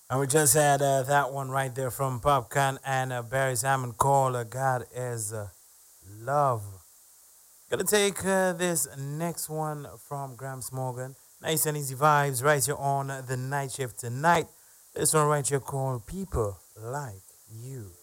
And we just had that one right there from Popcorn and Barry Salmon called God is Love. Gonna take this next one from Grams Morgan. Nice and easy vibes right here on the night shift tonight. This one right here called People Like You.